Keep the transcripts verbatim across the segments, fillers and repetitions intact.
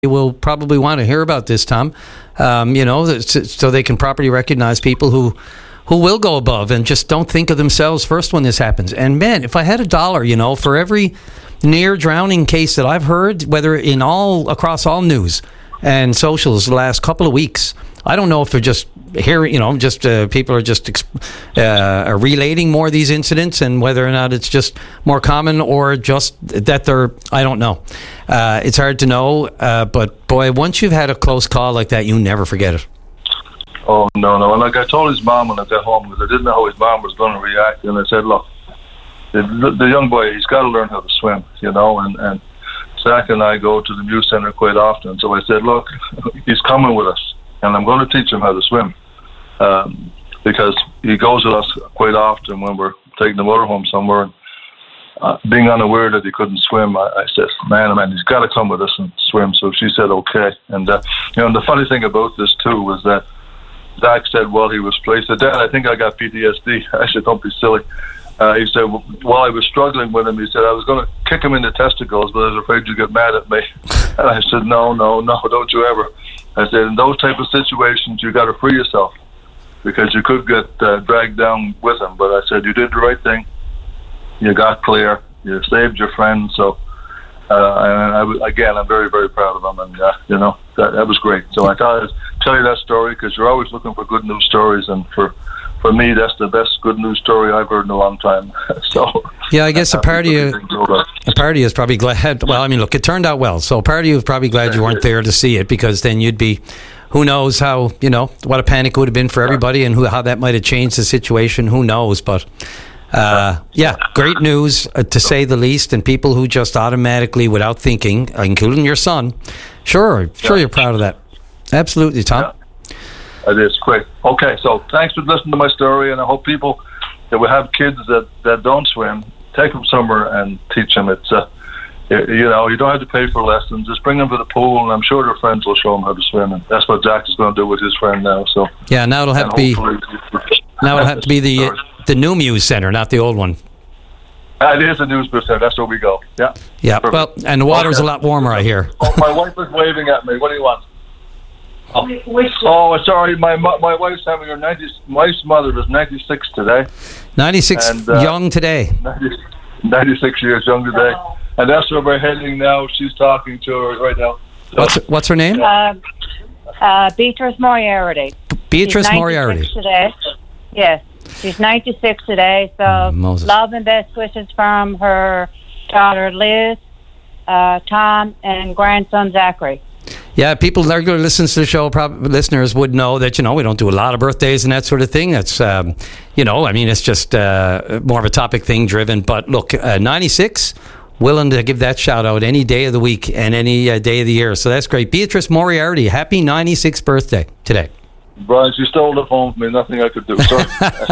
will probably want to hear about this, Tom. Um, you know, so they can properly recognize people who who will go above and just don't think of themselves first when this happens. And man, if I had a dollar, you know, for every near drowning case that I've heard, whether in all across all news and socials the last couple of weeks, I don't know if they're just here, you know, just uh, people are just uh, are relating more of these incidents, and whether or not it's just more common or just that they're, I don't know. Uh, it's hard to know, uh, but boy, once you've had a close call like that, you never forget it. Oh, no, no. And like I told his mom when I got home, because I didn't know how his mom was going to react, and I said, look, the, the young boy, he's got to learn how to swim, you know, and, and Zach and I go to the Muse Center quite often, so I said, look, he's coming with us, and I'm going to teach him how to swim. Um, because he goes with us quite often when we're taking the motorhome somewhere. And, uh, being unaware that he couldn't swim, I, I said, man, man, he's got to come with us and swim. So she said, okay. And, uh, you know, and the funny thing about this, too, was that Zach said while he was playing, he said, Dad, I think I got P T S D. I said, don't be silly. Uh, he said, while I was struggling with him, he said, I was going to kick him in the testicles, but I was afraid you'd get mad at me. And I said, no, no, no, don't you ever. I said, in those type of situations, you got to free yourself, because you could get uh, dragged down with him. But I said, you did the right thing. You got clear. You saved your friend. So, uh, and I, again, I'm very, very proud of him. And, uh, you know, that, that was great. So I thought I'd tell you that story, because you're always looking for good news stories. And for, for me, that's the best good news story I've heard in a long time. So yeah, I guess a part of you, a part of you is probably glad. Well, I mean, look, it turned out well. So a part of you is probably glad you weren't there to see it, because then you'd be... Who knows how, you know, what a panic would have been for everybody, and who, how that might have changed the situation. Who knows? But, uh, yeah, great news, uh, to say the least. And people who just automatically, without thinking, including your son, sure, sure you're proud of that. Absolutely, Tom. Yeah. It is great. Okay, so thanks for listening to my story, and I hope people that will have kids that, that don't swim, take them somewhere and teach them. It's uh, You know, you don't have to pay for lessons. Just bring them to the pool, and I'm sure their friends will show them how to swim. And that's what Zach is going to do with his friend now. So yeah, now it'll have to be now it'll have to be the the new Muse Center, not the old one. It is a news center. That's where we go. Yeah. Yeah. Perfect. Well, and the water's okay. A lot warmer, I hear. Oh, my wife is waving at me. What do you want? Oh, oh sorry. My my wife's having her ninety. My wife's mother is ninety-six today. ninety-six and, uh, young today. ninety, ninety-six years young today. Oh. And that's where we're heading now. She's talking to her right now. So, what's what's her name? Uh, uh, Beatrice Moriarty. Beatrice she's Moriarty. Today. Yes, she's ninety-six today. So oh, love and best wishes from her daughter Liz, uh, Tom, and grandson Zachary. Yeah, people regular listens to the show, probably listeners would know that, you know, we don't do a lot of birthdays and that sort of thing. That's, um, you know, I mean, it's just uh, more of a topic thing driven. But look, uh, ninety-six. Willing to give that shout out any day of the week and any uh, day of the year. So that's great. Beatrice Moriarty, happy ninety-sixth birthday today. Brian, you stole the phone from me. Nothing I could do. Sorry.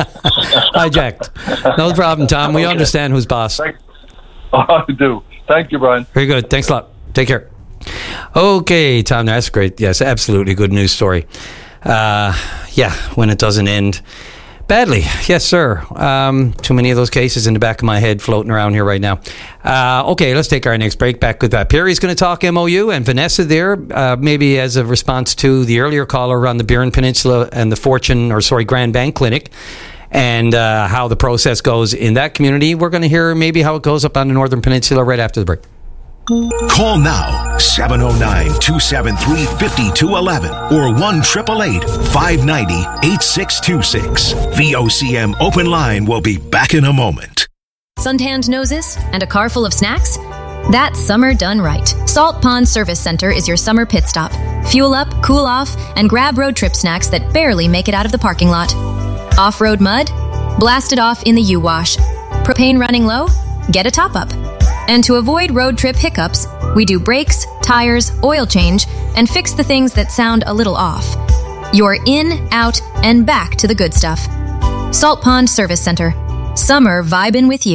Hijacked. No problem, Tom. We okay. understand who's boss. Thanks. Oh, I do. Thank you, Brian. Very good. Thanks a lot. Take care. Okay, Tom, that's great. Yes, absolutely good news story. Uh, yeah, when it doesn't end badly. Yes, sir. Um, too many of those cases in the back of my head floating around here right now. Uh, okay, let's take our next break. Back with that. Perry's going to talk M O U, and Vanessa there, uh, maybe as a response to the earlier caller on the Burin Peninsula and the Fortune, or sorry, Grand Bank Clinic, and uh, how the process goes in that community. We're going to hear maybe how it goes up on the Northern Peninsula right after the break. Call now, seven oh nine, two seven three, five two one one or one eight eight eight, five nine zero, eight six two six. V O C M Open Line will be back in a moment. Suntanned noses and a car full of snacks? That's summer done right. Salt Pond Service Center is your summer pit stop. Fuel up, cool off, and grab road trip snacks that barely make it out of the parking lot. Off-road mud? Blast it off in the U-Wash. Propane running low? Get a top-up. And to avoid road trip hiccups, we do brakes, tires, oil change, and fix the things that sound a little off. You're in, out, and back to the good stuff. Salt Pond Service Center. Summer vibin' with you.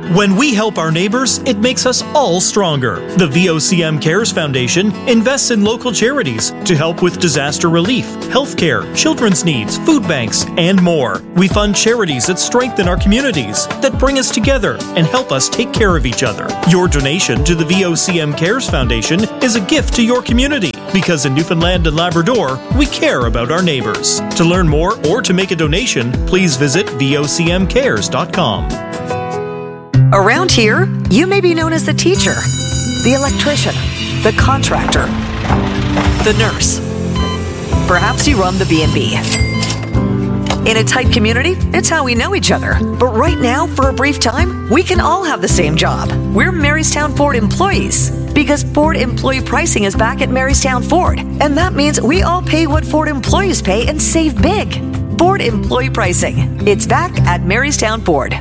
When we help our neighbors, it makes us all stronger. The V O C M Cares Foundation invests in local charities to help with disaster relief, healthcare, children's needs, food banks, and more. We fund charities that strengthen our communities, that bring us together and help us take care of each other. Your donation to the V O C M Cares Foundation is a gift to your community, because in Newfoundland and Labrador, we care about our neighbors. To learn more or to make a donation, please visit V O C M cares dot com. Around here, you may be known as the teacher, the electrician, the contractor, the nurse. Perhaps you run the B and B. In a tight community, it's how we know each other. But right now, for a brief time, we can all have the same job. We're Marystown Ford employees, because Ford employee pricing is back at Marystown Ford. And that means we all pay what Ford employees pay and save big. Ford employee pricing. It's back at Marystown Ford.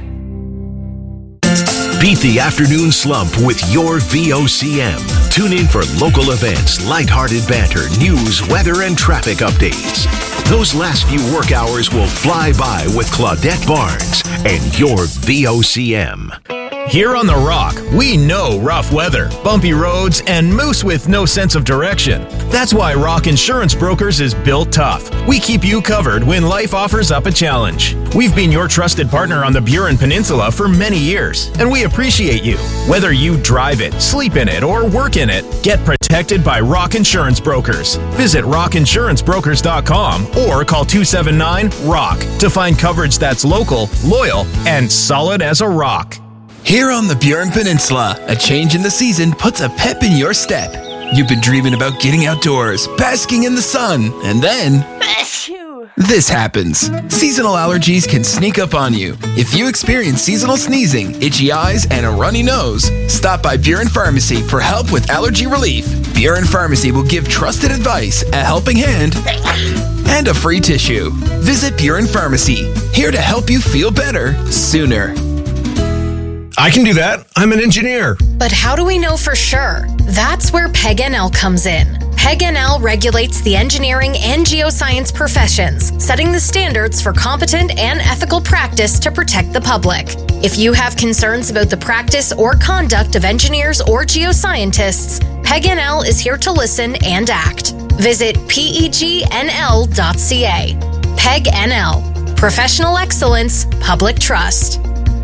Beat the afternoon slump with your V O C M. Tune in for local events, lighthearted banter, news, weather, and traffic updates. Those last few work hours will fly by with Claudette Barnes and your V O C M. Here on The Rock, we know rough weather, bumpy roads, and moose with no sense of direction. That's why Rock Insurance Brokers is built tough. We keep you covered when life offers up a challenge. We've been your trusted partner on the Burin Peninsula for many years, and we appreciate you. Whether you drive it, sleep in it, or work in it, get protected by Rock Insurance Brokers. Visit rock insurance brokers dot com or call two seven nine, ROCK to find coverage that's local, loyal, and solid as a rock. Here on the Burin Peninsula, a change in the season puts a pep in your step. You've been dreaming about getting outdoors, basking in the sun, and then this happens. Seasonal allergies can sneak up on you. If you experience seasonal sneezing, itchy eyes, and a runny nose, stop by Burin Pharmacy for help with allergy relief. Burin Pharmacy will give trusted advice, a helping hand, and a free tissue. Visit Burin Pharmacy, here to help you feel better sooner. I can do that. I'm an engineer. But how do we know for sure? That's where P E G N L comes in. P E G N L regulates the engineering and geoscience professions, setting the standards for competent and ethical practice to protect the public. If you have concerns about the practice or conduct of engineers or geoscientists, P E G N L is here to listen and act. Visit P E G N L dot C A. P E G N L. Professional excellence, public trust.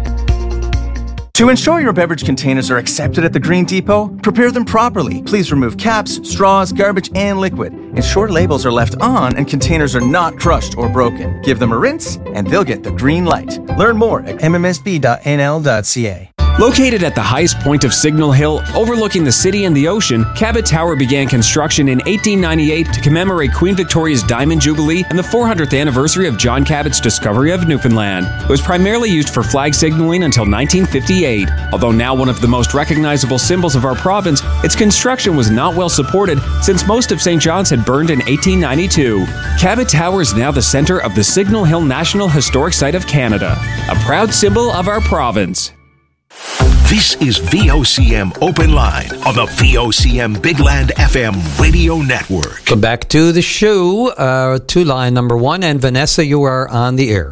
To ensure your beverage containers are accepted at the Green Depot, prepare them properly. Please remove caps, straws, garbage, and liquid. Ensure labels are left on and containers are not crushed or broken. Give them a rinse and they'll get the green light. Learn more at m m s b dot n l dot c a. Located at the highest point of Signal Hill, overlooking the city and the ocean, Cabot Tower began construction in eighteen ninety-eight to commemorate Queen Victoria's Diamond Jubilee and the four hundredth anniversary of John Cabot's discovery of Newfoundland. It was primarily used for flag signaling until nineteen fifty-eight. Although now one of the most recognizable symbols of our province, its construction was not well supported since most of Saint John's had burned in eighteen ninety-two. Cabot Tower is now the center of the Signal Hill National Historic Site of Canada, a proud symbol of our province. This is V O C M Open Line on the V O C M Big Land F M radio network. Come back to the show, uh, to line number one. And Vanessa, you are on the air.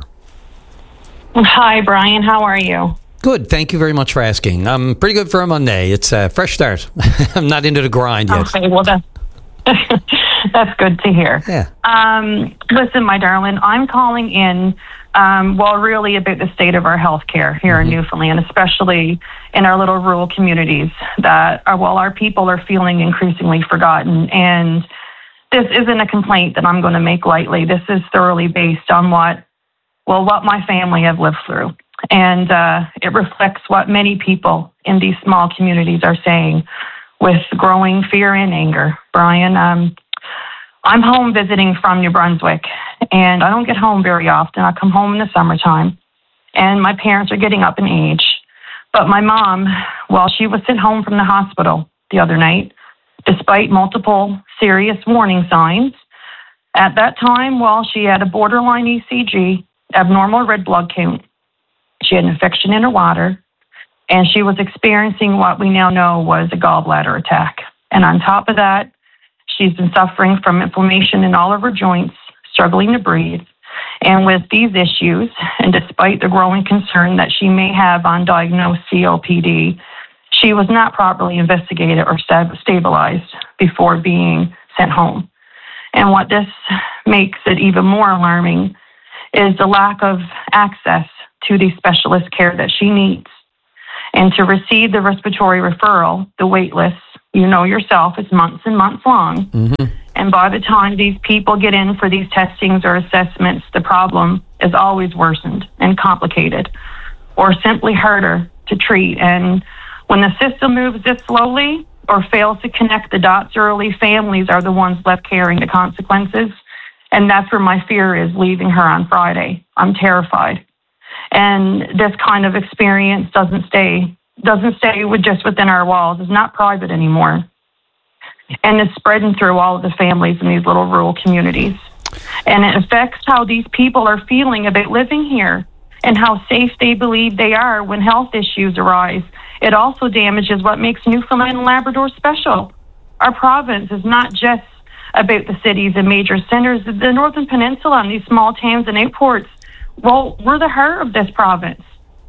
Hi, Brian. How are you? Good. Thank you very much for asking. I'm pretty good for a Monday. It's a fresh start. I'm not into the grind yet. Okay, well, that's, that's good to hear. Yeah. Um, listen, my darling, I'm calling in Um, well, really about the state of our healthcare here mm-hmm. in Newfoundland, especially in our little rural communities that are, well, our people are feeling increasingly forgotten. And this isn't a complaint that I'm going to make lightly. This is thoroughly based on what, well, what my family have lived through. And uh, it reflects what many people in these small communities are saying with growing fear and anger. Brian, um, I'm home visiting from New Brunswick, and I don't get home very often. I come home in the summertime, and my parents are getting up in age. But my mom, well, she was sent home from the hospital the other night, despite multiple serious warning signs. At that time, well, she had a borderline E C G, abnormal red blood count. She had an infection in her water, and she was experiencing what we now know was a gallbladder attack. And on top of that, she's been suffering from inflammation in all of her joints, struggling to breathe. And with these issues, and despite the growing concern that she may have undiagnosed C O P D, she was not properly investigated or stab- stabilized before being sent home. And what this makes it even more alarming is the lack of access to the specialist care that she needs. And to receive the respiratory referral, the wait list, you know yourself, is months and months long. Mm-hmm. And by the time these people get in for these testings or assessments, the problem is always worsened and complicated, or simply harder to treat. And when the system moves this slowly or fails to connect the dots early, families are the ones left carrying the consequences. And that's where my fear is, leaving her on Friday. I'm terrified. And this kind of experience doesn't stay, doesn't stay with just within our walls. It's not private anymore. And it's spreading through all of the families in these little rural communities. And it affects how these people are feeling about living here and how safe they believe they are when health issues arise. It also damages what makes Newfoundland and Labrador special. Our province is not just about the cities and major centers. The Northern Peninsula and these small towns and airports, well, we're the heart of this province.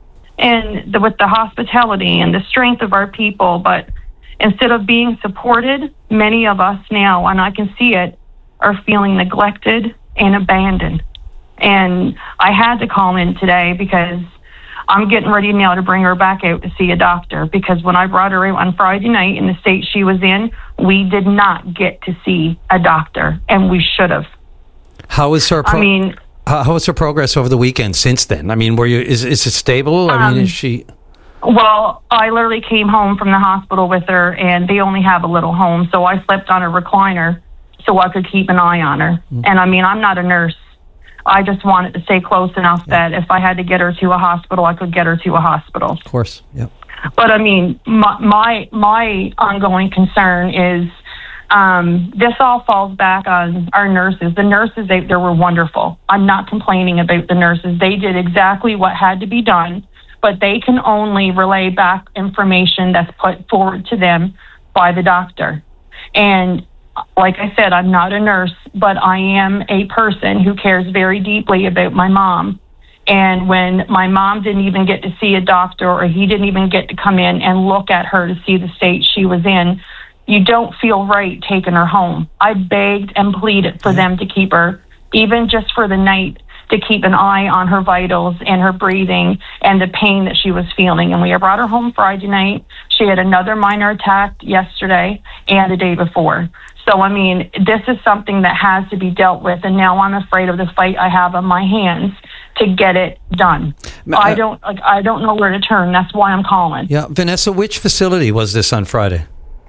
And the, with the hospitality and the strength of our people, but instead of being supported, many of us now, and I can see it, are feeling neglected and abandoned. And I had to call in today because I'm getting ready now to bring her back out to see a doctor, because when I brought her out on Friday night in the state she was in, we did not get to see a doctor, and we should have. How is her pro- I mean, how, how is her progress over the weekend since then? I mean, were you is is it stable? I mean, Um, is she... Well, I literally came home from the hospital with her, and they only have a little home, so I slept on a recliner so I could keep an eye on her. Mm. And I mean, I'm not a nurse. I just wanted to stay close enough yeah. that if I had to get her to a hospital, I could get her to a hospital. Of course, yeah. But I mean, my my, my ongoing concern is um, this all falls back on our nurses. The nurses out there were wonderful. I'm not complaining about the nurses. They did exactly what had to be done, but they can only relay back information that's put forward to them by the doctor. And like I said, I'm not a nurse, but I am a person who cares very deeply about my mom. And when my mom didn't even get to see a doctor, or he didn't even get to come in and look at her to see the state she was in, you don't feel right taking her home. I begged and pleaded for them to keep her, even just for the night, to keep an eye on her vitals and her breathing and the pain that she was feeling. And we brought her home Friday night. She had another minor attack yesterday and the day before. So, I mean, this is something that has to be dealt with, and now I'm afraid of the fight I have on my hands to get it done. Uh, I don't like. I don't know where to turn. That's why I'm calling. Yeah, Vanessa, which facility was this on Friday?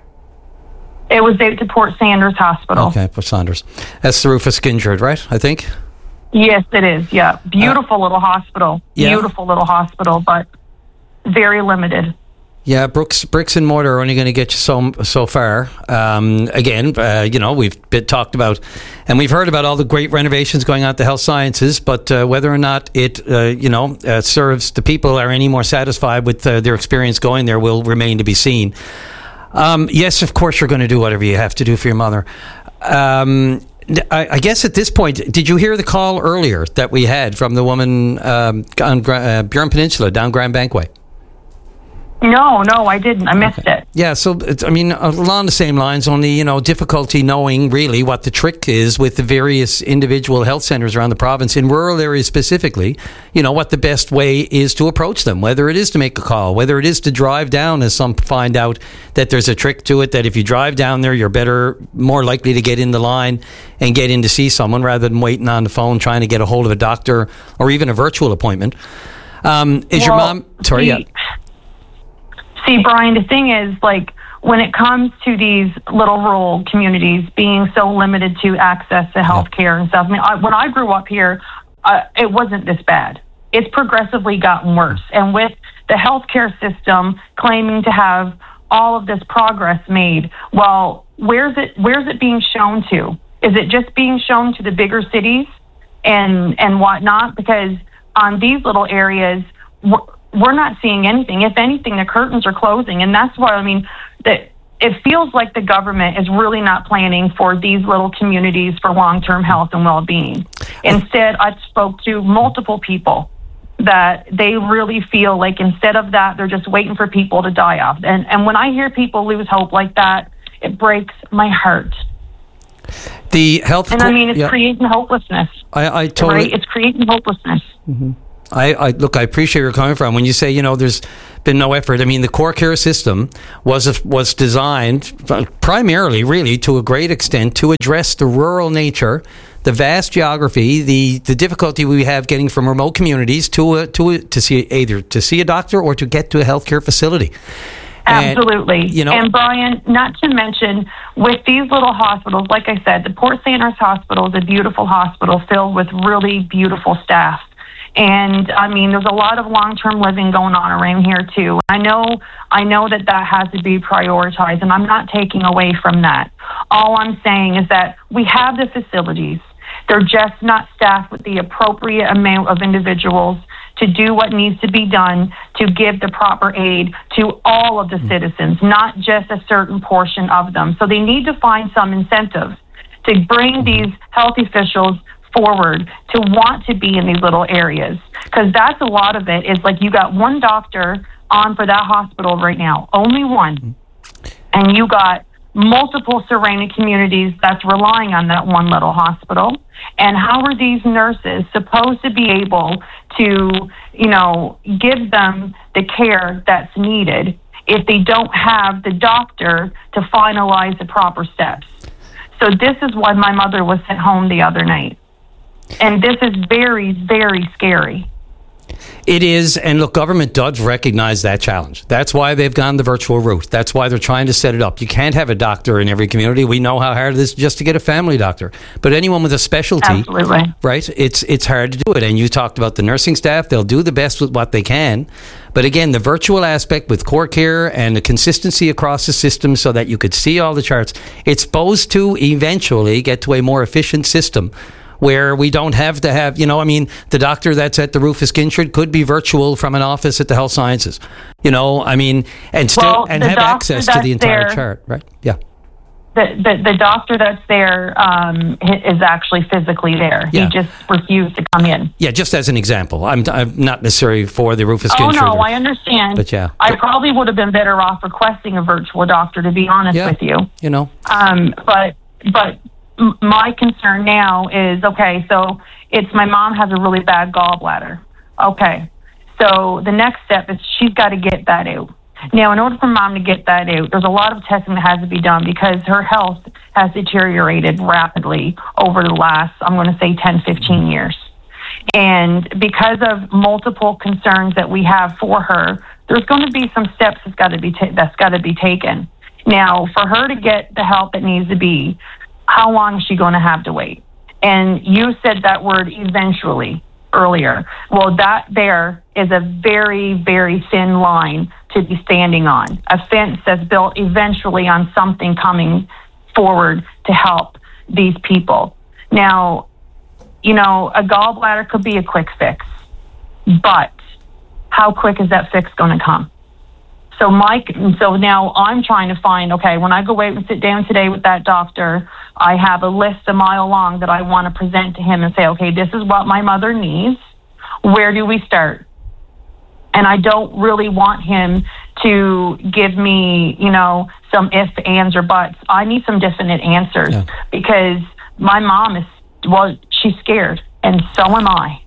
It was out to Port Sanders Hospital. Okay, Port Sanders. That's the Rufus Gingered, right? I think. Yes, it is. Yeah, beautiful uh, little hospital. Yeah. Beautiful little hospital, but very limited. Yeah, bricks, bricks and mortar are only going to get you so so far. Um, again, uh, you know, we've been talked about, and we've heard about all the great renovations going on at the health sciences, but uh, whether or not it, uh, you know, uh, serves the people are any more satisfied with uh, their experience going there will remain to be seen. Um, yes, of course, you're going to do whatever you have to do for your mother. Um, I, I guess at this point, did you hear the call earlier that we had from the woman um, on uh, Burin Peninsula down Grand Bankway? No, no, I didn't. I missed okay. it. Yeah, so, it's, I mean, along the same lines, only, you know, difficulty knowing really what the trick is with the various individual health centres around the province, in rural areas specifically, you know, what the best way is to approach them, whether it is to make a call, whether it is to drive down, as some find out that there's a trick to it, that if you drive down there, you're better, more likely to get in the line and get in to see someone rather than waiting on the phone trying to get a hold of a doctor or even a virtual appointment. Um, is well, your mom... Sorry, see, yeah. See, Brian, the thing is, like, when it comes to these little rural communities being so limited to access to health care and stuff, I mean, I, when I grew up here, uh, it wasn't this bad. It's progressively gotten worse. And with the healthcare system claiming to have all of this progress made, well, where's it, where's it being shown to? Is it just being shown to the bigger cities and, and whatnot? Because on these little areas, we're, we're not seeing anything. If anything, the curtains are closing. And that's why, I mean, that it feels like the government is really not planning for these little communities for long-term health and well-being. Instead, I spoke to multiple people that they really feel like instead of that, they're just waiting for people to die off. And and when I hear people lose hope like that, it breaks my heart. The health, and I mean, it's yeah. creating hopelessnness. I, I totally. Right? It's creating hopelessness. Mm-hmm. I, I look. I appreciate where you're coming from when you say, you know, there's been no effort. I mean, the core care system was was designed primarily, really, to a great extent, to address the rural nature, the vast geography, the, the difficulty we have getting from remote communities to a, to a, to see either to see a doctor or to get to a healthcare facility. Absolutely. And, you know, and Brian, not to mention with these little hospitals, like I said, the Port Sanders Hospital is a beautiful hospital filled with really beautiful staff. And I mean, there's a lot of long-term living going on around here too. I know, I know that that has to be prioritized, and I'm not taking away from that. All I'm saying is that we have the facilities. They're just not staffed with the appropriate amount of individuals to do what needs to be done to give the proper aid to all of the citizens, not just a certain portion of them. So they need to find some incentive to bring these health officials forward to want to be in these little areas, because that's a lot of it. Is like you got one doctor on for that hospital right now, only one, and you got multiple surrounding communities that's relying on that one little hospital. And how are these nurses supposed to be able to, you know, give them the care that's needed if they don't have the doctor to finalize the proper steps? So this is why my mother was sent home the other night. And this is very, very scary. It is, and look, government does recognize that challenge. That's why they've gone the virtual route. That's why they're trying to set it up. You can't have a doctor in every community. We know how hard it is just to get a family doctor. But anyone with a specialty, Absolutely. right, it's it's hard to do it. And you talked about the nursing staff. They'll do the best with what they can. But again, the virtual aspect with core care and the consistency across the system so that you could see all the charts, it's supposed to eventually get to a more efficient system where we don't have to have, you know, I mean, the doctor that's at the Rufus Ginchard could be virtual from an office at the Health Sciences, you know, I mean, and still, well, and have access to the entire there, chart, right? Yeah. The, the, the doctor that's there um, is actually physically there. Yeah. He just refused to come in. Yeah, just as an example. I'm, I'm not necessarily for the Rufus Oh, Ginchard. no, or, I understand. But yeah. I probably would have been better off requesting a virtual doctor, to be honest yeah, with you. You know. Um, but, but, my concern now is, okay, so it's my mom has a really bad gallbladder. Okay, so the next step is she's got to get that out. Now, in order for mom to get that out, there's a lot of testing that has to be done because her health has deteriorated rapidly over the last, I'm going to say, ten, fifteen years. And because of multiple concerns that we have for her, there's going to be some steps that's got to be ta- that's got to be taken. Now, for her to get the help that needs to be, how long is she going to have to wait? And you said that word eventually earlier. Well, that there is a very, very thin line to be standing on. A fence that's built eventually on something coming forward to help these people. Now, you know, a gallbladder could be a quick fix, but how quick is that fix going to come? So Mike, so now I'm trying to find, okay, when I go out and sit down today with that doctor, I have a list a mile long that I want to present to him and say, okay, this is what my mother needs. Where do we start? And I don't really want him to give me, you know, some ifs, ands, or buts. I need some definite answers yeah. because my mom is, well, she's scared, and so am I.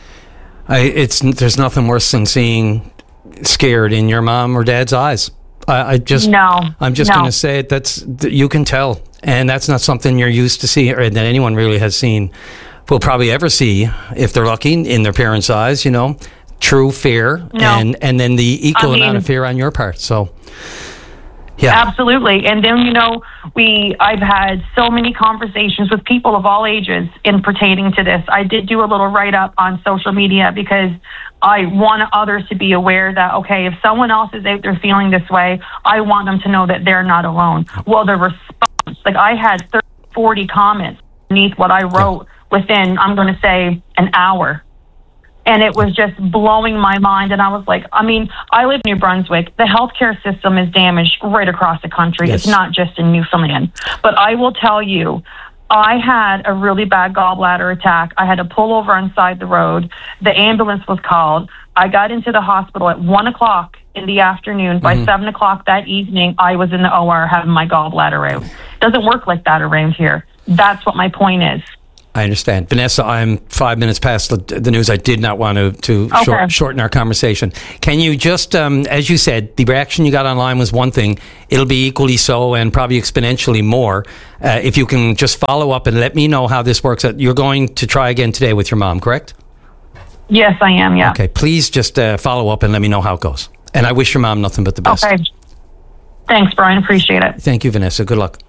I it's there's nothing worse than seeing scared in your mom or dad's eyes. I, I just no. I'm just no. going to say it. That's you can tell, and that's not something you're used to see, or that anyone really has seen, will probably ever see if they're lucky in their parents' eyes. You know, true fear, no. and and then the equal I mean, amount of fear on your part. So, yeah, absolutely. And then you know, we I've had so many conversations with people of all ages in pertaining to this. I did do a little write up on social media because I want others to be aware that, okay, if someone else is out there feeling this way, I want them to know that they're not alone. Well, the response, like I had thirty, forty comments beneath what I wrote yeah. within, I'm going to say, an hour. And it was just blowing my mind. And I was like, I mean, I live in New Brunswick. The healthcare system is damaged right across the country. Yes. It's not just in Newfoundland. But I will tell you, I had a really bad gallbladder attack. I had to pull over on the side of the road. The ambulance was called. I got into the hospital at one o'clock in the afternoon. By mm-hmm. seven o'clock that evening, I was in the O R having my gallbladder out. It doesn't work like that around here. That's what my point is. I understand. Vanessa, I'm five minutes past the, the news. I did not want to, to okay. short, shorten our conversation. Can you just, um, as you said, the reaction you got online was one thing. It'll be equally so and probably exponentially more. Uh, if you can just follow up and let me know how this works. You're going to try again today with your mom, correct? Yes, I am, yeah. Okay, please just uh, follow up and let me know how it goes. And I wish your mom nothing but the best. Okay. Thanks, Brian. Appreciate it. Thank you, Vanessa. Good luck.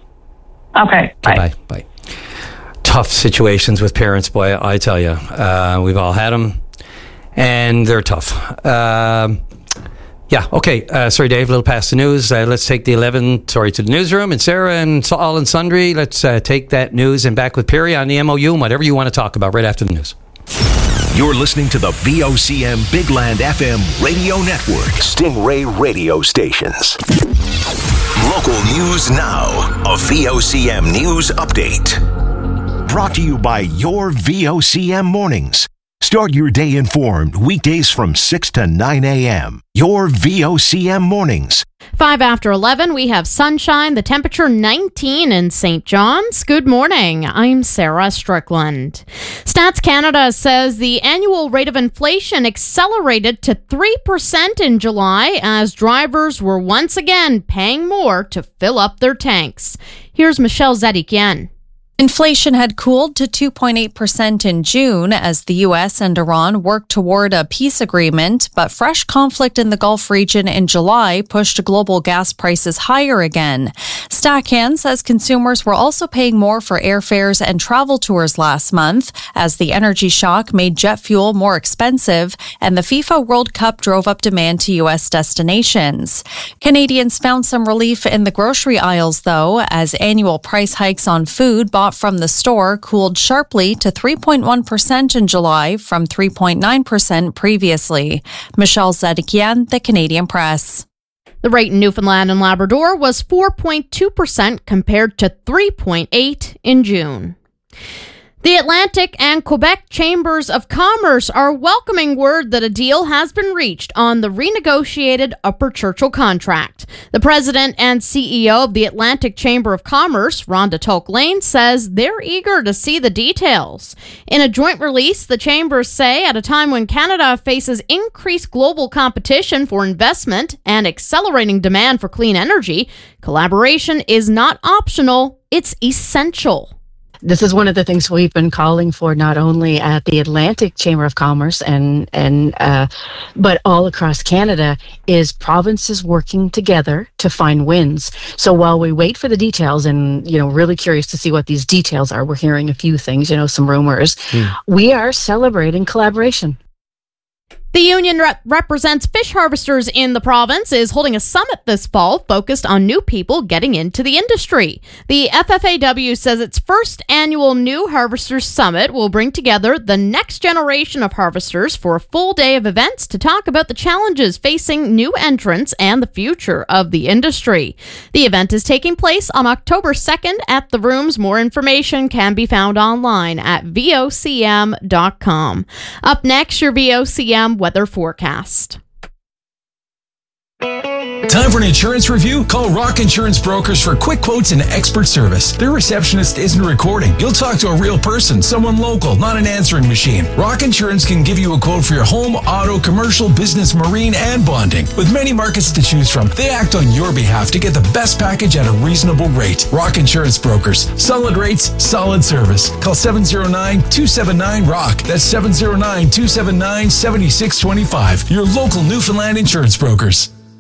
Okay, bye. Bye. Bye. Tough situations with parents, boy, I tell you. Uh, we've all had them, and they're tough. Uh, yeah, okay. Uh, sorry, Dave, a little past the news. Uh, let's take the eleven, sorry, to the newsroom. And Sarah and all and sundry, let's uh, take that news and back with Perry on the M O U and whatever you want to talk about right after the news. You're listening to the V O C M Big Land F M radio network. Stingray radio stations. Local news now. A V O C M news update. Brought to you by your V O C M mornings. Start your day informed weekdays from six to nine a.m. Your V O C M mornings. Five after eleven, we have sunshine, the temperature nineteen in Saint John's. Good morning. I'm Sarah Strickland. Stats Canada says the annual rate of inflation accelerated to three percent in July as drivers were once again paying more to fill up their tanks. Here's Michelle Zedikian. Inflation had cooled to two point eight percent in June as the U S and Iran worked toward a peace agreement, but fresh conflict in the Gulf region in July pushed global gas prices higher again. Stacan says consumers were also paying more for airfares and travel tours last month as the energy shock made jet fuel more expensive and the FIFA World Cup drove up demand to U S destinations. Canadians found some relief in the grocery aisles, though, as annual price hikes on food bought from the store cooled sharply to three point one percent in July from three point nine percent previously. Michelle Zedikian, The Canadian Press. The rate in Newfoundland and Labrador was four point two percent compared to three point eight percent in June. The Atlantic and Quebec Chambers of Commerce are welcoming word that a deal has been reached on the renegotiated Upper Churchill contract. The president and C E O of the Atlantic Chamber of Commerce, Rhonda Tolk-Lane, says they're eager to see the details. In a joint release, the chambers say at a time when Canada faces increased global competition for investment and accelerating demand for clean energy, collaboration is not optional, it's essential. This is one of the things we've been calling for, not only at the Atlantic Chamber of Commerce and and uh, but all across Canada, is provinces working together to find wins. So while we wait for the details, and you know, really curious to see what these details are, we're hearing a few things, you know, some rumors. Mm. We are celebrating collaboration. The union rep- represents fish harvesters in the province is holding a summit this fall focused on new people getting into the industry. The F F A W says its first annual New Harvesters Summit will bring together the next generation of harvesters for a full day of events to talk about the challenges facing new entrants and the future of the industry. The event is taking place on October second at the Rooms. More information can be found online at V O C M dot com. Up next, your V O C M weather forecast. Time for an insurance review? Call Rock Insurance Brokers for quick quotes and expert service. Their receptionist isn't recording. You'll talk to a real person, someone local, not an answering machine. Rock Insurance can give you a quote for your home, auto, commercial, business, marine, and bonding. With many markets to choose from, they act on your behalf to get the best package at a reasonable rate. Rock Insurance Brokers. Solid rates, solid service. Call seven zero nine, two seven nine, ROCK. That's seven zero nine, two seven nine, seven six two five. Your local Newfoundland insurance brokers.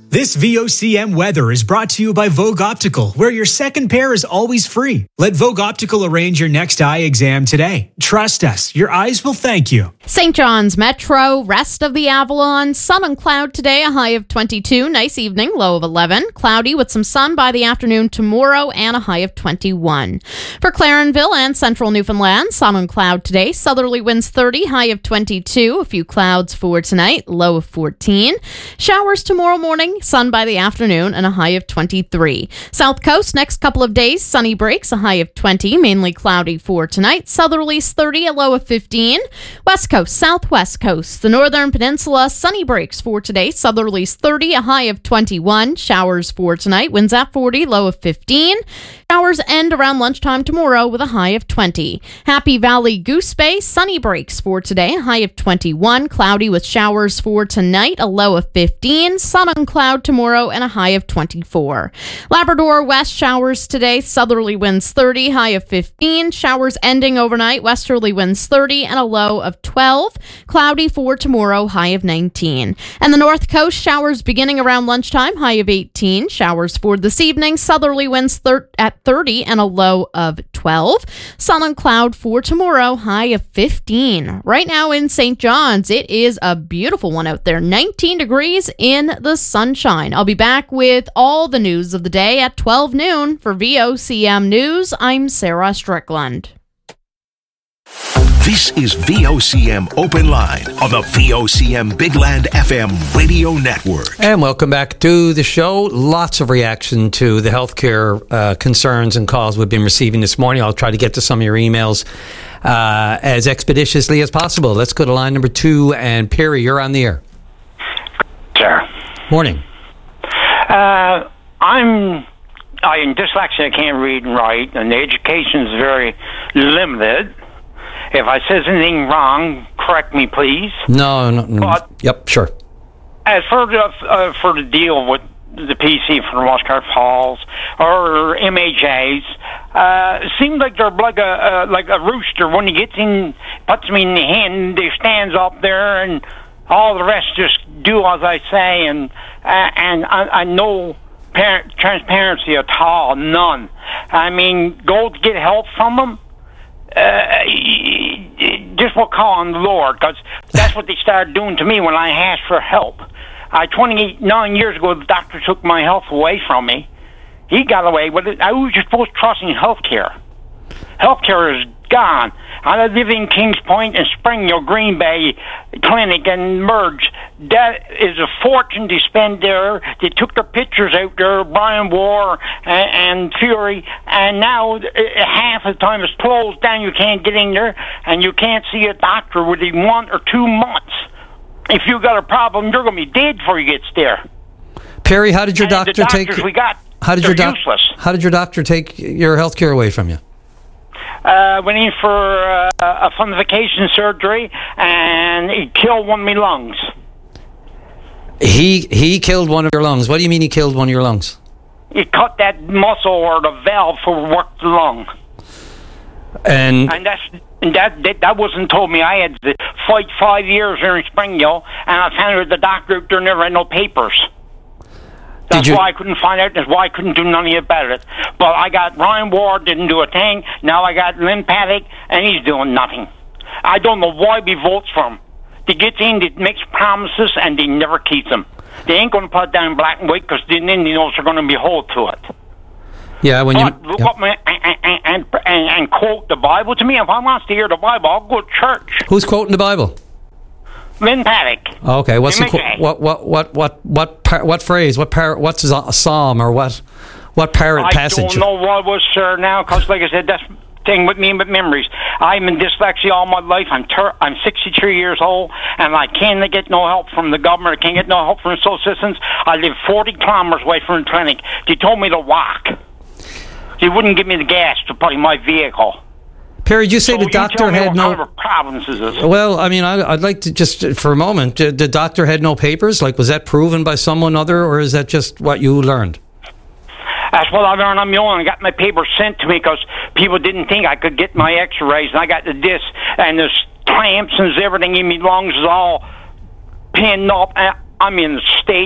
This V O C M weather is brought to you by Vogue Optical, where your second pair is always free. Let Vogue Optical arrange your next eye exam today. Trust us, your eyes will thank you. Saint John's Metro, rest of the Avalon, sun and cloud today, a high of twenty-two. Nice evening, low of eleven. Cloudy with some sun by the afternoon tomorrow and a high of twenty-one. For Clarenville and central Newfoundland, sun and cloud today, southerly winds thirty, high of twenty-two. A few clouds for tonight, low of fourteen. Showers tomorrow morning, sun by the afternoon and a high of twenty-three. South Coast, next couple of days, sunny breaks, a high of twenty, mainly cloudy for tonight. Southerlies thirty, a low of fifteen. West Coast, Southwest Coast, the Northern Peninsula, sunny breaks for today. Southerlies thirty, a high of twenty-one. Showers for tonight, winds at forty, low of fifteen. Showers end around lunchtime tomorrow with a high of twenty. Happy Valley, Goose Bay, sunny breaks for today, a high of twenty-one. Cloudy with showers for tonight, a low of fifteen. Sun and cloud tomorrow and a high of twenty-four. Labrador West, showers today, southerly winds thirty, high of fifteen. Showers ending overnight, westerly winds thirty and a low of twelve. Cloudy for tomorrow, high of nineteen. And the North Coast, showers beginning around lunchtime, high of eighteen. Showers for this evening, southerly winds thir- at thirty and a low of twelve. Sun and cloud for tomorrow, high of fifteen. Right now in Saint John's, it is a beautiful one out there, nineteen degrees in the sunshine. I'll be back with all the news of the day at twelve noon. For V O C M News, I'm Sarah Strickland. This is V O C M Open Line on the V O C M Big Land F M radio network. And welcome back to the show. Lots of reaction to the healthcare uh, concerns and calls we've been receiving this morning. I'll try to get to some of your emails uh, as expeditiously as possible. Let's go to line number two. And Perry, you're on the air. Sure. Morning. Uh, I'm I'm dyslexic. I can't read and write, and the education is very limited. If I says anything wrong, correct me, please. No, no, no. But yep, sure. As for the uh, for the deal with the P C for the Washcard Falls or M H As, uh, it seems like they're like a uh, like a rooster. When he gets in, puts me in the hand, they stands up there, and all the rest just do as I say, and uh, and I, I no parent transparency at all, none. I mean, go get help from them. Uh, just will call on the Lord, because that's what they started doing to me when I asked for help. I twenty-nine years ago, the doctor took my health away from me. He got away with it. I was just supposed to trust in health care. Health care is gone. I live in Kings Point and Springhill, Green Bay Clinic, and Merge. That is a fortune to spend there. They took their pictures out there, Brian War and, and Fury, and now uh, half the time it's closed down. You can't get in there, and you can't see a doctor within one or two months. If you got a problem, you're going to be dead before you get there. Perry, how did your and doctor the doctors take? We got, how did your doc- useless. How did your doctor take your health care away from you? Uh, went in for uh, a fundification surgery, and he killed one of my lungs. He he killed one of your lungs. What do you mean he killed one of your lungs? He cut that muscle or the valve for work the lung. And and that's and that, that that wasn't told me. I had to fight five years here in Springhill, and I found out the doctor out there never had no papers. That's you, why I couldn't find out. That's why I couldn't do nothing about it. But I got Ryan Ward, didn't do a thing. Now I got Lynn Paddock, and he's doing nothing. I don't know why we vote for him. They get in, they make promises, and they never keep them. They ain't going to put it down black and white, because then they know they're going to be hold to it. Yeah, when but, you... Yep. What my, and, and, and, and, and quote the Bible to me. If I want to hear the Bible, I'll go to church. Who's quoting the Bible? Lynn Paddock. Okay, what's the qu- what what what what what par- what phrase? What par- what's a psalm or what what parrot I passage? I don't know what it was, sir. Now, because like I said, that's the thing with me with memories. I'm in dyslexia all my life. I'm ter- I'm sixty-three years old, and I can't get no help from the government. I can't get no help from social assistance. I live forty kilometers away from the clinic. They told me to walk. They wouldn't give me the gas to put in my vehicle. Perry, did you say so the doctor you had no kind of problems is this? Well, I mean, I, I'd like to just for a moment. The doctor had no papers. Like, was that proven by someone other, or is that just what you learned? That's what I learned on my own. I got my papers sent to me because people didn't think I could get my X-rays, and I got the disc and the clamps and everything in my lungs is all pinned up. I'm in the state.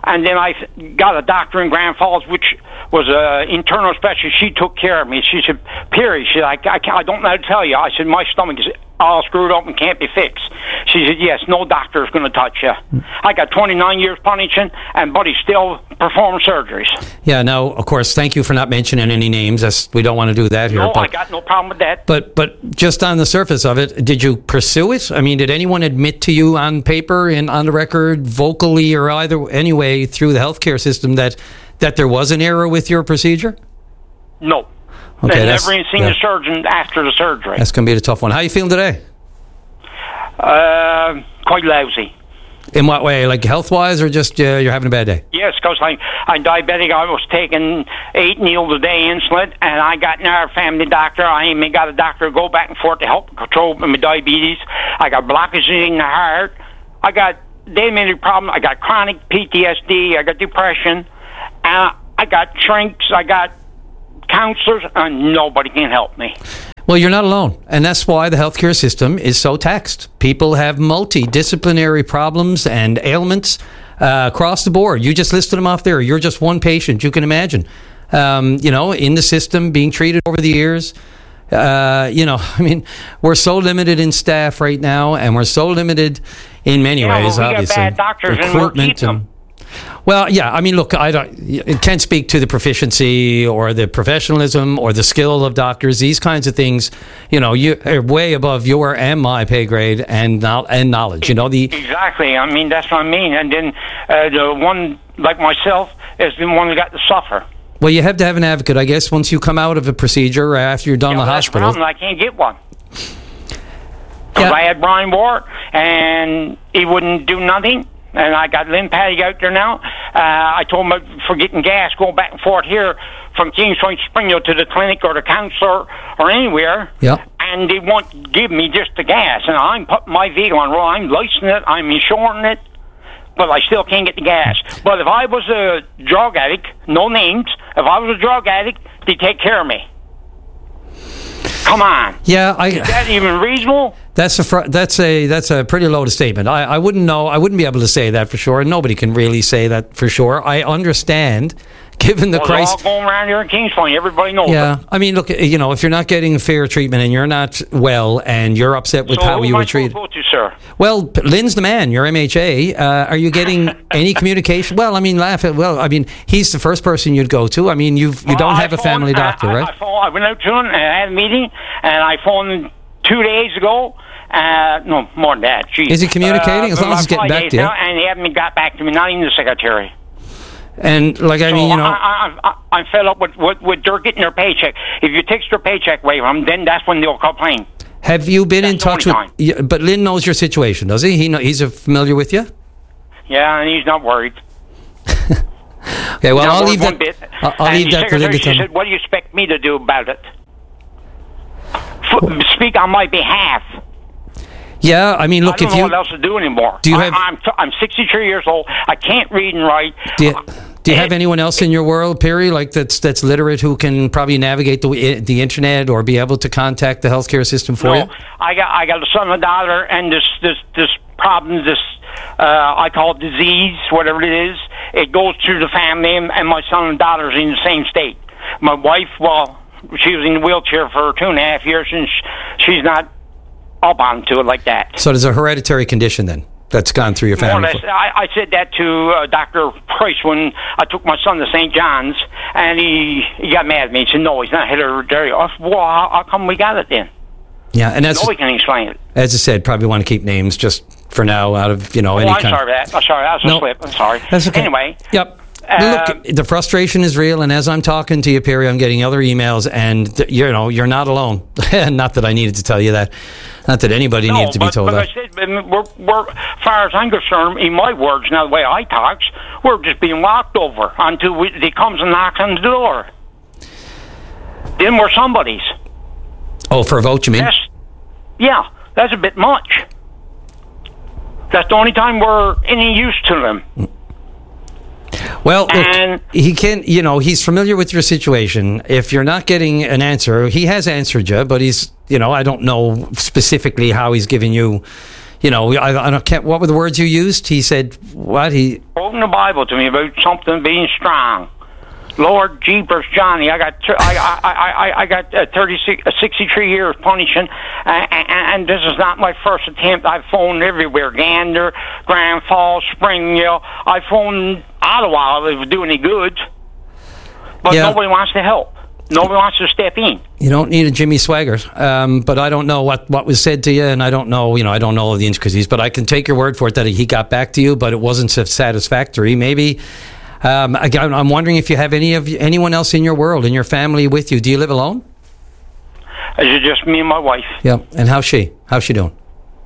And then I got a doctor in Grand Falls, which was an internal specialist. She took care of me. She said, Perry, she said, I, I, can't, I don't know how to tell you. I said, my stomach is all screwed up and can't be fixed. She said, yes, no doctor is going to touch you. I got twenty-nine years punishing, and Buddy still performs surgeries. Yeah, now, of course, thank you for not mentioning any names. That's, we don't want to do that here. No, but, I got no problem with that. But but just on the surface of it, did you pursue it? I mean, did anyone admit to you on paper and on the record, vocally or either anyway through the healthcare system that that there was an error with your procedure? No. Okay, I've that's, never even seen yeah. the surgeon after the surgery. That's going to be the tough one. How you feeling today? Uh, quite lousy. In what way? Like health-wise, or just uh, you're having a bad day? Yes, because I, I'm diabetic. I was taking eight needles a day insulin, and I got in our family doctor. I even got a doctor to go back and forth to help control my diabetes. I got blockages in the heart. I got they made a problem. I got chronic P T S D. I got depression. And I got shrinks. I got counselors, and nobody can help me. Well, you're not alone, and that's why the healthcare system is so taxed. People have multidisciplinary problems and ailments uh, across the board. You just listed them off there. You're just one patient. You can imagine, um, you know, in the system being treated over the years. Uh, you know, I mean, we're so limited in staff right now, and we're so limited in many Yeah, ways. well, we obviously, got bad doctors and we'll keep them. Well, yeah, I mean, look, I don't, I can't speak to the proficiency or the professionalism or the skill of doctors. These kinds of things, you know, you are way above your and my pay grade and no, and knowledge. You know, the Exactly. I mean, that's what I mean. And then uh, the one like myself is the one that got to suffer. well, you have to have an advocate, I guess, once you come out of a procedure or after you're done Yeah, in the well, that's the hospital. problem. I can't get one. Because I had Brian Ward, and he wouldn't do nothing. And I got Lynn Patty out there now. Uh, I told him for getting gas, going back and forth here from Kings Point Springfield to the clinic or the counselor or anywhere. Yeah. And they won't give me just the gas. And I'm putting my vehicle on roll. I'm licensing it. I'm insuring it. But I still can't get the gas. But if I was a drug addict, no names, if I was a drug addict, they'd take care of me. Come on. Yeah, I. Is that even reasonable? That's a fr- that's a that's a pretty loaded statement. I, I wouldn't know. I wouldn't be able to say that for sure. Nobody can really say that for sure. I understand, given the well, crisis. It's all going around here in Kings Point. Everybody knows Yeah, it. I mean, look, you know, if you're not getting fair treatment and you're not well and you're upset with so how who you am were I supposed treated. to go to, sir? Well, Lynn's the man. You're M H A. Uh, are you getting any communication? Well, I mean, laugh at. Well, I mean, he's the first person you'd go to. I mean, you've you Well, don't I have a phoned- family doctor, I, I, right? I, phoned, I went out to him and I had a meeting, and I phoned two days ago. Uh, no, more than that. Jeez. Is he communicating? Uh, As long as he's getting five back days to you. now, and he hasn't got back to me. Not even the secretary. And like, I so mean, you know, I, I, I, I'm fed up with, with with they're getting their paycheck. If you take their paycheck away from them, then that's when they'll complain. have you been in touch the with? only Yeah, but Lynn knows your situation, does he? He know, he's uh, familiar with you. Yeah, and he's not worried. Okay, well, Not I'll worried leave one that. bit. I'll, I'll and leave the that for Lynn secretary, to she tell me. said, "What do you expect me to do about it? F- speak on my behalf." Yeah, I mean, look, I don't if know you what else to do anymore. Do you I, have- I'm t- I'm sixty-three years old. I can't read and write. do you, do you have anyone else in your world, Perry, like that's that's literate who can probably navigate the the internet or be able to contact the healthcare system for No, you? I got I got a son and a daughter, and this this this problem, this uh, I call it disease, whatever it is. It goes through the family, and, and my son and daughter's in the same state. My wife, well, she was in the wheelchair for two and a half years, and sh- she's not up onto it like that. So there's a hereditary condition then that's gone through your More or family. less, I, I said that to uh, Doctor Price when I took my son to Saint John's, and he, he got mad at me. He said, "No, he's not hereditary." I said, "Well, how, how come we got it then?" Yeah, and that's Nobody can explain it. as I said, probably want to keep names just for now, out of you know Oh, any I'm kind. sorry for that. I'm sorry. That was a No. slip. I'm sorry. That's okay. Anyway. Yep. Uh, Look, the frustration is real, and as I'm talking to you, Perry, I'm getting other emails, and th- you know you're not alone. Not that I needed to tell you that. Not that anybody no, needed to but, be told but that. I said, but we're, we're, as far as I'm concerned, in my words, now the way I talk, we're just being walked over until we, they comes and knocks on the door. Then we're somebody's. Oh, for a vote, you mean? That's, yeah, that's a bit much. That's the only time we're any use to them. Well, And- look, he can, you know, he's familiar with your situation. If you're not getting an answer, he has answered you, but he's, you know, I don't know specifically how he's giving you, you know, I, I don't, can't, what were the words you used? He said, what? He Quoting the Bible to me about something being strong. Lord Jeepers, Johnny, I got I I I I got uh, thirty-six, uh, sixty-three years punishing, uh, and, and this is not my first attempt. I've phoned everywhere: Gander, Grand Falls, Springdale. I phoned Ottawa if it would do any good, but Yeah. nobody wants to help. Nobody wants to step in. You don't need a Jimmy Swaggart, um, but I don't know what, what was said to you, and I don't know, you know, I don't know the intricacies, but I can take your word for it that he got back to you, but it wasn't satisfactory. Maybe. Um, again, I'm wondering if you have any of anyone else in your world, in your family with you. Do you live alone? It's just me and my wife. Yeah. And how's she? How's she doing?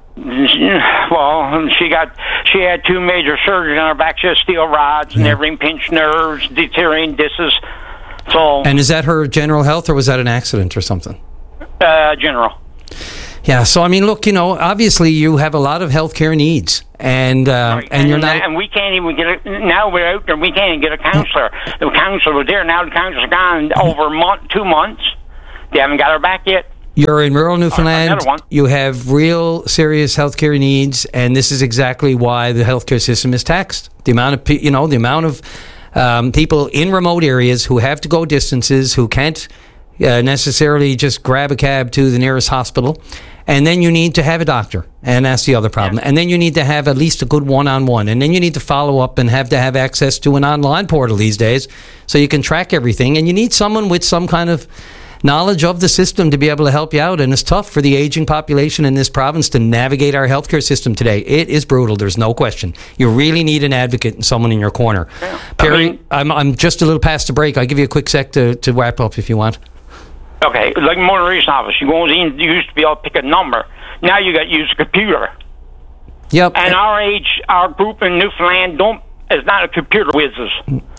Well, she got she had two major surgeries on her back. She has steel rods and Yeah. everything, pinched nerves, deteriorating discs. So, And is that her general health, or was that an accident or something? uh, general. Yeah. So I mean, look, you know, obviously you have a lot of healthcare needs, and uh, and, And, you're not. and we can't even get a, now we're out there. We can't even get a counselor. The counselor was there. Now the counselor's gone over a month, two months. They haven't got her back yet. You're in rural Newfoundland. another one. You have real serious healthcare needs, and this is exactly why the healthcare system is taxed. The amount of pe- you know, the amount of um, people in remote areas who have to go distances, who can't uh, necessarily just grab a cab to the nearest hospital, and then you need to have a doctor, and that's the other problem. And then you need to have at least a good one-on-one, and then you need to follow up and have to have access to an online portal these days, so you can track everything. And you need someone with some kind of knowledge of the system to be able to help you out. And it's tough for the aging population in this province to navigate our healthcare system today. It is brutal. There's no question. You really need an advocate and someone in your corner. Yeah. Perry, I'm I'm just a little past the break. I'll give you a quick sec to, to wrap up if you want. Okay, like motor racing office. You goes in. You used to be able to pick a number. Now you got to use a computer. Yep. And our age, our group in Newfoundland, don't is not a computer whizzes.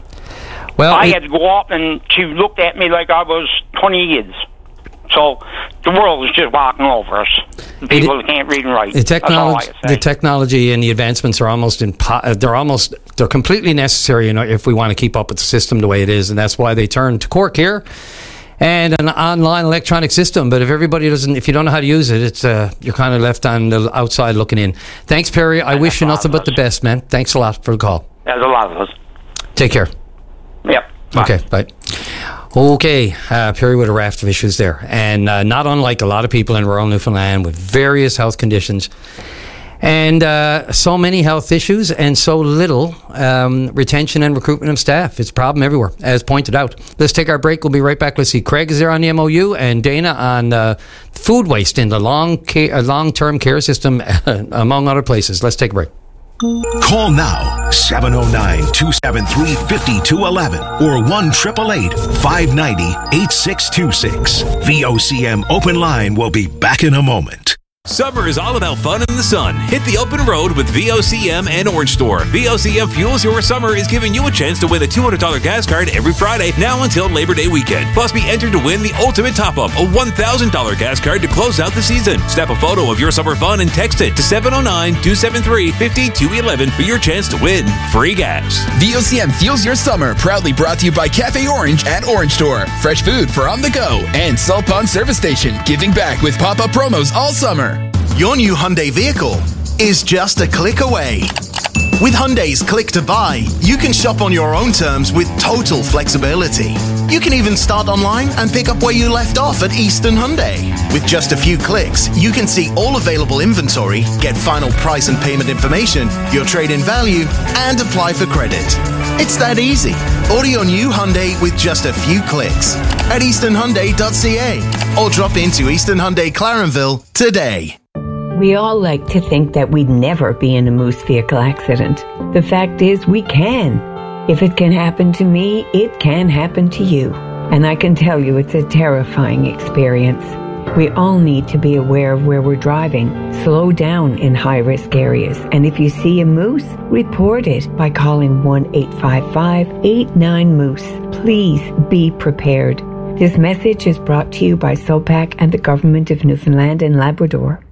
Well, I it- had to go up, and she looked at me like I was twenty years. So the world is just walking over us. People that can't read and write. The That's all I technology, can say. the technology, and the advancements are almost impo- they're almost they're completely necessary, you know, if we want to keep up with the system the way it is, and that's why they turned to Cork here and an online electronic system. But if everybody doesn't, if you don't know how to use it, it's uh, you're kind of left on the outside looking in. Thanks, Perry. I wish you nothing but the best, man. Thanks a lot for the call. There's a lot of us. Take care. Yep. Bye. Okay, bye. Okay, uh, Perry with a raft of issues there. And uh, not unlike a lot of people in rural Newfoundland with various health conditions. And uh, so many health issues and so little um, retention and recruitment of staff. It's a problem everywhere, as pointed out. Let's take our break. We'll be right back. Let's see. Craig is there on the M O U and Dana on uh, food waste in the long ca- uh, long-term care system, among other places. Let's take a break. Call now, seven oh nine, two seven three, five two one one or one eight eight eight, five nine zero, eight six two six. V O C M Open Line will be back in a moment. Summer is all about fun in the sun. Hit the open road with V O C M and Orange Store. V O C M Fuels Your Summer is giving you a chance to win a two hundred dollars gas card every Friday, now until Labor Day weekend. Plus, be entered to win the ultimate top-up, a one thousand dollars gas card to close out the season. Snap a photo of your summer fun and text it to seven oh nine, two seven three, five two one one for your chance to win free gas. V O C M Fuels Your Summer, proudly brought to you by Cafe Orange at Orange Store. Fresh food for on the go. And Salt Pond Service Station, giving back with pop-up promos all summer. Your new Hyundai vehicle is just a click away. With Hyundai's Click to Buy, you can shop on your own terms with total flexibility. You can even start online and pick up where you left off at Eastern Hyundai. With just a few clicks, you can see all available inventory, get final price and payment information, your trade-in value, and apply for credit. It's that easy. Order your new Hyundai with just a few clicks at eastern hyundai dot c a or drop into Eastern Hyundai Clarenville today. We all like to think that we'd never be in a moose vehicle accident. The fact is, we can. If it can happen to me, it can happen to you. And I can tell you it's a terrifying experience. We all need to be aware of where we're driving. Slow down in high-risk areas. And if you see a moose, report it by calling one eight five five, eight nine, moose. Please be prepared. This message is brought to you by SOPAC and the Government of Newfoundland and Labrador.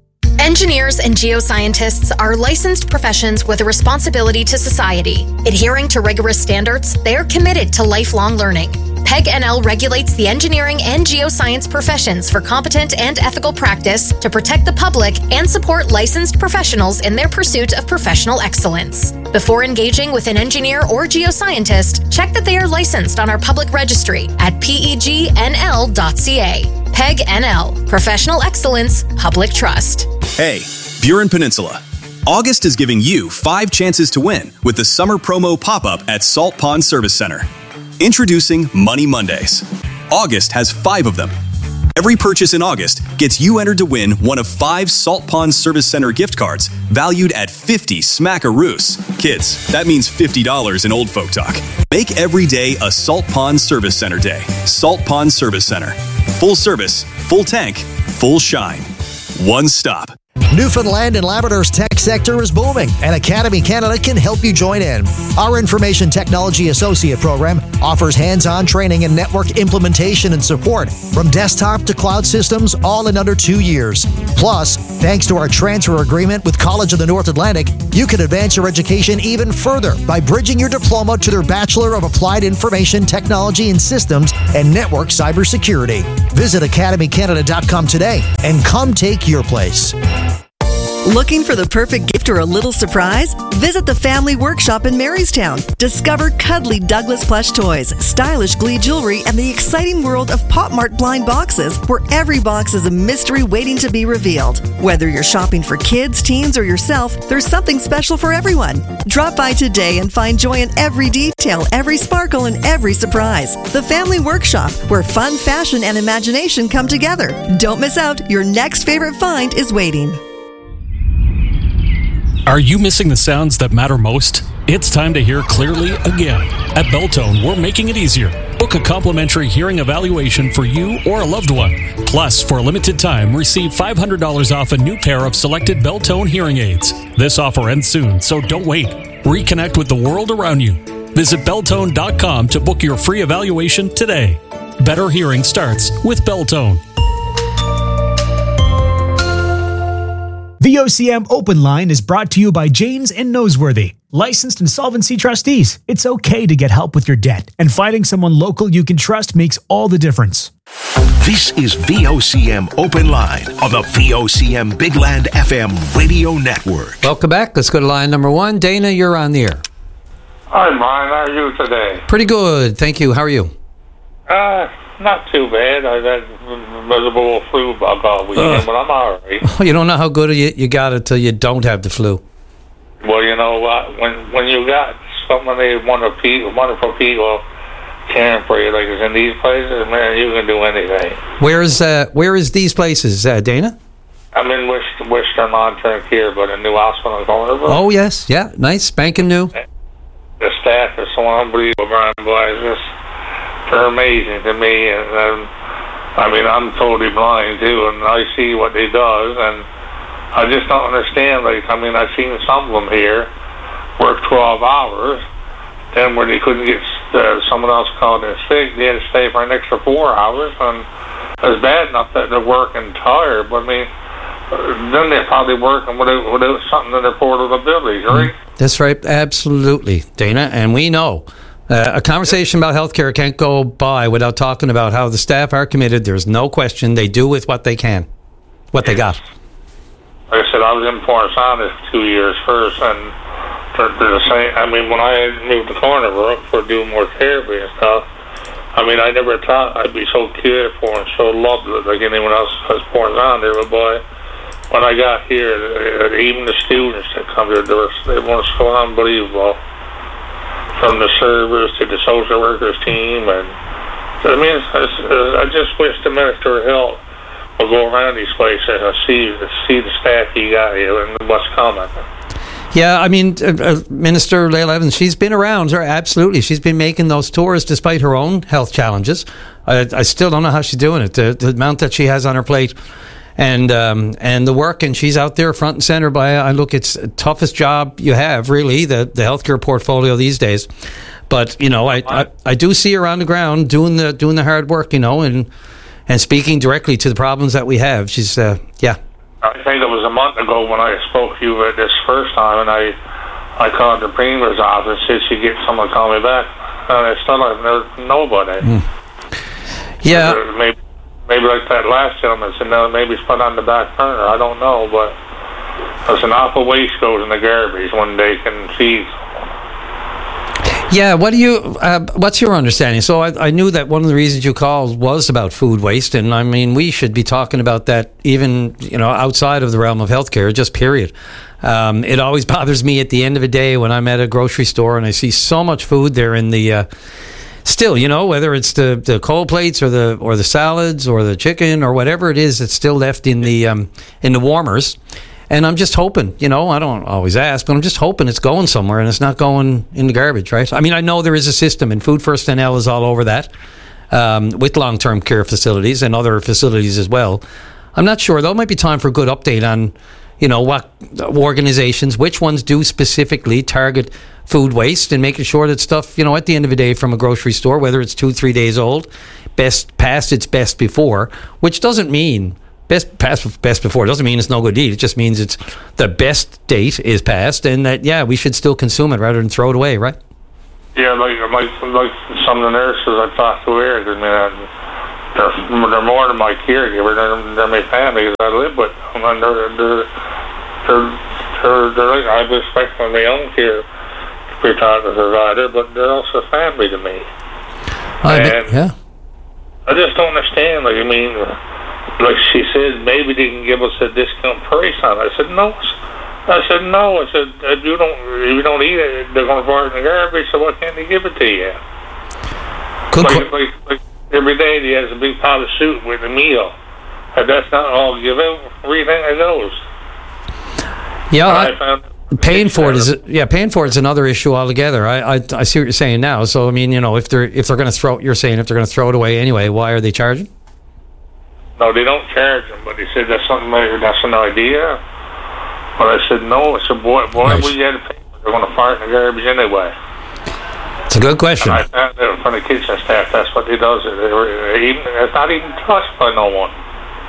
Engineers and geoscientists are licensed professions with a responsibility to society. Adhering to rigorous standards, they are committed to lifelong learning. PEG N L regulates the engineering and geoscience professions for competent and ethical practice to protect the public and support licensed professionals in their pursuit of professional excellence. Before engaging with an engineer or geoscientist, check that they are licensed on our public registry at P E G N L dot C A. PEG N L, Professional Excellence, Public Trust. Hey, Buren Peninsula. August is giving you five chances to win with the summer promo pop-up at Salt Pond Service Center. Introducing Money Mondays. August has five of them. Every purchase in August gets you entered to win one of five Salt Pond Service Center gift cards valued at fifty smackaroos. Kids, that means fifty dollars in old folk talk. Make every day a Salt Pond Service Center day. Salt Pond Service Center. Full service, full tank, full shine. One stop. Newfoundland and Labrador's tech sector is booming, and Academy Canada can help you join in. Our Information Technology Associate program offers hands-on training in network implementation and support, from desktop to cloud systems, all in under two years. Plus, thanks to our transfer agreement with College of the North Atlantic, you can advance your education even further by bridging your diploma to their Bachelor of Applied Information Technology and Systems and Network Cybersecurity. Visit academy canada dot com today and come take your place. Looking for the perfect gift or a little surprise? Visit the Family Workshop in Marystown. Discover cuddly Douglas plush toys, stylish Glee jewelry, and the exciting world of Pop Mart blind boxes, where every box is a mystery waiting to be revealed. Whether you're shopping for kids, teens, or yourself, there's something special for everyone. Drop by today and find joy in every detail, every sparkle, and every surprise. The Family Workshop, where fun, fashion, and imagination come together. Don't miss out. Your next favorite find is waiting. Are you missing the sounds that matter most? It's time to hear clearly again. At Beltone, we're making it easier. Book a complimentary hearing evaluation for you or a loved one. Plus, for a limited time, receive five hundred dollars off a new pair of selected Beltone hearing aids. This offer ends soon, so don't wait. Reconnect with the world around you. Visit Beltone dot com to book your free evaluation today. Better hearing starts with Beltone. The O C M Open Line is brought to you by Janes and Noseworthy, licensed insolvency trustees. It's okay to get help with your debt, and finding someone local you can trust makes all the difference. This is V O C M Open Line on the V O C M Big Land F M radio network. Welcome back. Let's go to line number one. Dana, you're on the air. Hi, Brian. How are you today? Pretty good. Thank you. How are you? Uh, not too bad. I've had a miserable flu bug all weekend, uh, but I'm all right. You don't know how good you, you got it till you don't have the flu. Well, you know what? When when you got so many wonderful people, wonderful people caring for you, like it's in these places, man, you can do anything. Where is uh, where is these places, uh, Dana? I'm in West, Western Long-Term Care, but a new hospital in Cornerville. Oh, yes. Yeah, nice. Spanking new. The staff is so unbelievable, Brian. Boy, it's just, they're amazing to me. And um, I mean, I'm totally blind, too, and I see what they does, and I just don't understand. Like, I mean, I've seen some of them here work twelve hours, then when they couldn't get uh, someone else called in sick, they had to stay for an extra four hours, and it's bad enough that they're working tired, but I mean, then they're probably working without, without something in their portable abilities, right? That's right, absolutely, Dana, and we know uh, a conversation about healthcare can't go by without talking about how the staff are committed. There's no question they do with what they can, what they got. Like I said, I was in Port Saunders for two years first, and they're, they're the same. I mean, when I moved to Cornerville for doing more therapy and stuff, I mean, I never thought I'd be so cared for and so loved like anyone else has Port Saunders, but boy, when I got here, even the students that come here, they were, they were so unbelievable. From the servers to the social workers team, and I mean, it's, it's, I just wish the Minister of Health would go around these places and see see the staff he got here and what's coming. Yeah, I mean, uh, uh, Minister Lael Evans, she's been around. Her, absolutely, she's been making those tours despite her own health challenges. I, I still don't know how she's doing it. The, the amount that she has on her plate. And um, and the work, and she's out there front and center. By I look, it's the toughest job you have, really, the the healthcare portfolio these days. But you know, I, I, I do see her on the ground doing the doing the hard work, you know, and and speaking directly to the problems that we have. She's uh, yeah. I think it was a month ago when I spoke to you at this first time, and I I called the Premier's office, said she'd get someone to call me back, and I still have there's nobody. Mm. Yeah. Or maybe, maybe like that last gentleman said, no, maybe it's put on the back burner. I don't know, but there's an awful waste goes in the garbage when they can see. Yeah, what do you? Uh, what's your understanding? So I, I knew that one of the reasons you called was about food waste, and I mean we should be talking about that even you know outside of the realm of healthcare, just period. Um, it always bothers me at the end of a day when I'm at a grocery store and I see so much food there in the. Uh, still, you know, whether it's the, the cold plates or the or the salads or the chicken or whatever it is, it's still left in the um, in the warmers. And I'm just hoping, you know, I don't always ask, but I'm just hoping it's going somewhere and it's not going in the garbage, right? I mean, I know there is a system, and Food First N L is all over that, um, with long-term care facilities and other facilities as well. I'm not sure, though. It might be time for a good update on, you know, what organizations, which ones do specifically target food waste, and making sure that stuff, you know, at the end of the day from a grocery store, whether it's two, three days old, best past its best before, which doesn't mean... Best past best before doesn't mean it's no good deed. It just means it's the best date is passed, and that yeah, we should still consume it rather than throw it away, right? Yeah, like like like some of the nurses I talked to here, I mean, they're, they're more than my caregiver. They're, they're my family that I live with. I mean, they're they're they're, they're, they're like, I respect my own care retired provider, but they're also family to me. I bet, yeah. I just don't understand. Like I mean. Like she said, maybe they can give us a discount price on it. I said, no. I said, no. I said, if you don't, if you don't eat it, they're going to throw it in the garbage, so why can't they give it to you? Good like, like, like every day he has a big pot of soup with a meal. If that's not all give out, where do you think it goes? Yeah, I, I found paying for it is yeah, paying for it is another issue altogether. I, I I see what you're saying now. So I mean, you know, if they're if they're going to throw, you're saying if they're going to throw it away anyway, why are they charging? No, they don't charge them, but they said that's something like, that's an idea. But I said no. I said, boy, boy, right. we had to pay. They're going to fart in the garbage anyway. It's a good question. And I found out from the kitchen staff that's what they does. It. Even, it's not even touched by no one.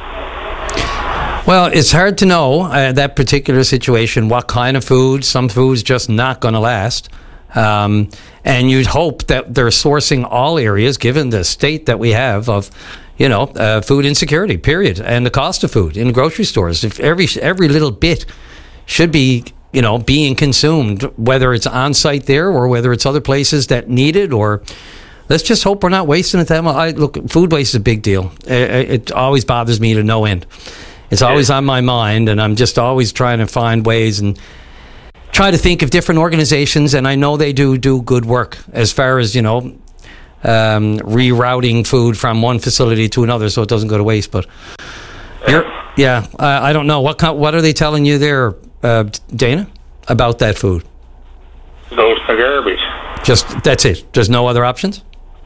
Well, it's hard to know uh, that particular situation. What kind of food? Some food's just not going to last. Um, and you'd hope that they're sourcing all areas, given the state that we have of. You know, uh, food insecurity, period, and the cost of food in grocery stores. If every every little bit should be, you know, being consumed, whether it's on site there or whether it's other places that need it, or let's just hope we're not wasting it that much. I, look, food waste is a big deal. It, it always bothers me to no end. It's always on my mind, and I'm just always trying to find ways and try to think of different organizations, and I know they do do good work as far as, you know, Um, rerouting food from one facility to another so it doesn't go to waste. But you're, yeah, I, I don't know what kind, what are they telling you there, uh, Dana, about that food? Those the garbage. Just that's it. There's no other options.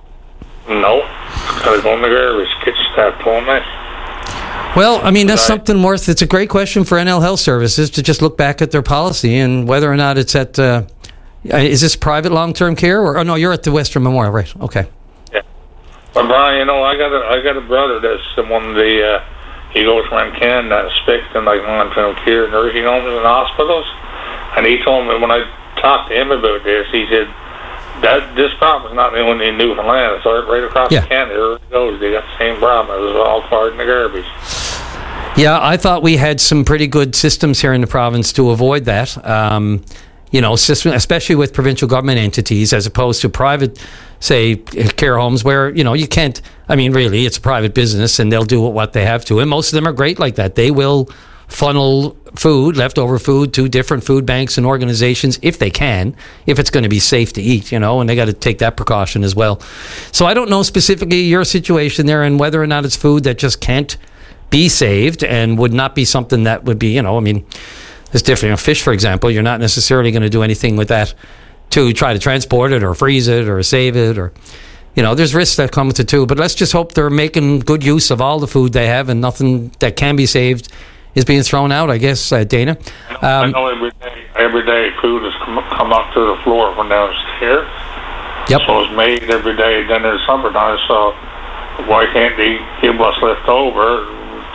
No, it's gotta go in the garbage. Kitchen staff told me. Well, I mean that's something worth. It's a great question for N L Health Services to just look back at their policy and whether or not it's at. Uh, Is this private long-term care, or oh no, you're at the Western Memorial, right? Okay. Yeah, but Brian, you know, I got a I got a brother that's the one of the uh, he goes around Canada inspecting like long-term care nursing homes and hospitals, and he told me when I talked to him about this, he said that this problem is not only in Newfoundland; it's right across yeah. Canada. It goes, they got the same problem. It was all part in the garbage. Yeah, I thought we had some pretty good systems here in the province to avoid that. Um, You know, especially with provincial government entities as opposed to private, say, care homes where, you know, you can't, I mean, really, it's a private business and they'll do what they have to. And most of them are great like that. They will funnel food, leftover food, to different food banks and organizations if they can, if it's going to be safe to eat, you know, and they got to take that precaution as well. So I don't know specifically your situation there and whether or not it's food that just can't be saved and would not be something that would be, you know, I mean, it's different. You know, fish, for example, you're not necessarily going to do anything with that to try to transport it or freeze it or save it, or, you know, there's risks that come with it too. But let's just hope they're making good use of all the food they have and nothing that can be saved is being thrown out, I guess, uh, Dana. Um, I know every day, every day food has come, come up to the floor from downstairs. Yep. So it's made every day, then it's summertime, so why can't they give what's left over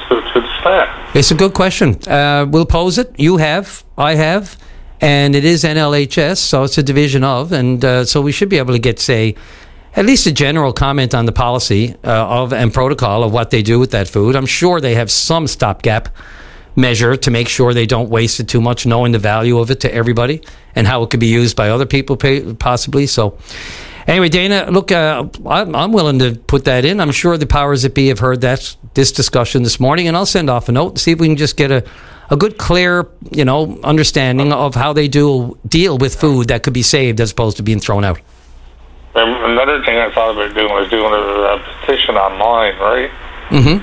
to, to the staff? It's a good question. Uh, we'll pose it. You have, I have, and it is N L H S, so it's a division of, and uh, so we should be able to get, say, at least a general comment on the policy uh, of and protocol of what they do with that food. I'm sure they have some stopgap measure to make sure they don't waste it too much, knowing the value of it to everybody and how it could be used by other people pay, possibly. So anyway, Dana, look, uh, I'm, I'm willing to put that in. I'm sure the powers that be have heard that this discussion this morning, and I'll send off a note and see if we can just get a, a good, clear, you know, understanding of how they do deal with food that could be saved as opposed to being thrown out. And another thing I thought about doing was doing a, a petition online, right? Mm-hmm.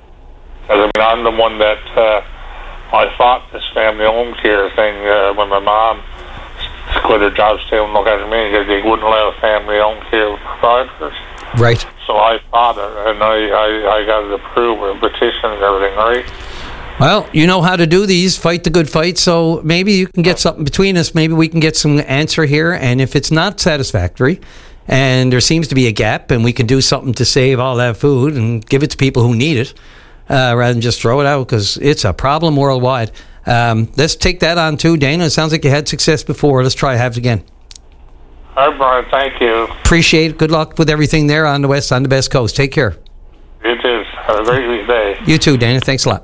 I mean, I'm the one that uh, I fought this family home care thing uh, when my mom quit her job, stay and look after me because they wouldn't allow family home care providers. Right. So I fought it, and I, I, I got it approved with a petition and everything, right? Well, you know how to do these, fight the good fight, so maybe you can get something between us. Maybe we can get some answer here, and if it's not satisfactory and there seems to be a gap and we can do something to save all that food and give it to people who need it uh, rather than just throw it out, because it's a problem worldwide. Um, let's take that on too, Dana. It sounds like you had success before. Let's try have it again. All right, Brian, thank you. Appreciate it. Good luck with everything there on the west, on the best coast. Take care. You too. Have a great day. You too, Dana. Thanks a lot.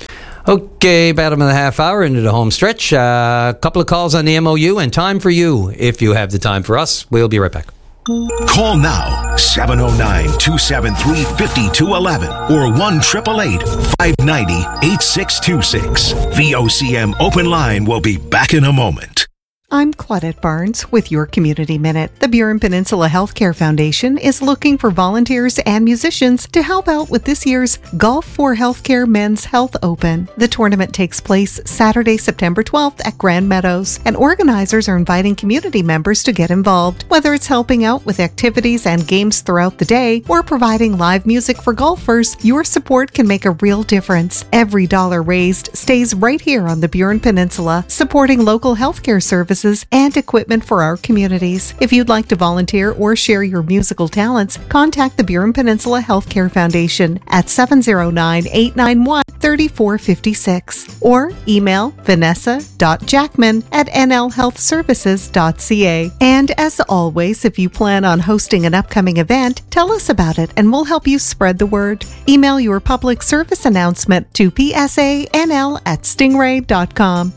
Okay, bottom of the half hour into the home stretch. A uh, couple of calls on the M O U and time for you. If you have the time for us, we'll be right back. Call now, seven oh nine, two seven three, five two one one or one eight eight eight, five nine zero, eight six two six. V O C M Open Line will be back in a moment. I'm Claudette Barnes with your Community Minute. The Burin Peninsula Healthcare Foundation is looking for volunteers and musicians to help out with this year's Golf for Healthcare Men's Health Open. The tournament takes place Saturday, September twelfth at Grand Meadows, and organizers are inviting community members to get involved, whether it's helping out with activities and games throughout the day or providing live music for golfers. Your support can make a real difference. Every dollar raised stays right here on the Burin Peninsula, supporting local healthcare services and equipment for our communities. If you'd like to volunteer or share your musical talents, contact the Burin Peninsula Healthcare Foundation at seven oh nine, eight nine one, three four five six or email vanessa dot jackman at n l health services dot c a. And as always, if you plan on hosting an upcoming event, tell us about it and we'll help you spread the word. Email your public service announcement to p s a n l at stingray dot com.